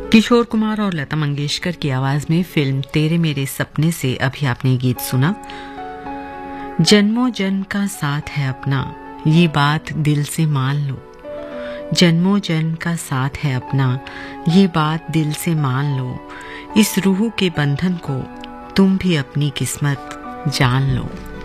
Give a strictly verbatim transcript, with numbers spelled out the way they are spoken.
किशोर कुमार और लता मंगेशकर की आवाज में फिल्म तेरे मेरे सपने से अभी आपने ये गीत सुना। जन्मों जन्म का साथ है अपना, ये बात दिल से मान लो। जन्मों जन्म का साथ है अपना, ये बात दिल से मान लो। इस रूह के बंधन को तुम भी अपनी किस्मत जान लो।